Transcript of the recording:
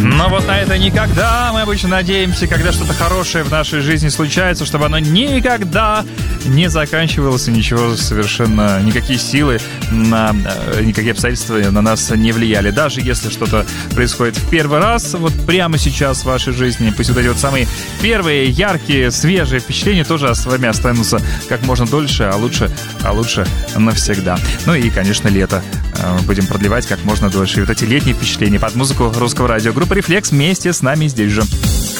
Но вот на это никогда. Мы обычно надеемся, когда что-то хорошее в нашей жизни случается, чтобы оно никогда не заканчивалось, и ничего совершенно, никакие силы, никакие обстоятельства на нас не влияли. Даже если что-то происходит в первый раз, вот прямо сейчас в вашей жизни, пусть вот эти вот самые первые, яркие, свежие впечатления тоже с вами останутся как можно дольше, а лучше навсегда. Ну и, конечно, лето будем продлевать как можно дольше. И вот эти летние впечатления под музыку русского радио. Группа «Рефлекс» вместе с нами здесь же.